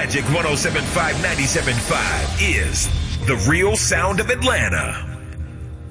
Magic 107.5, 97.5 is the real sound of Atlanta.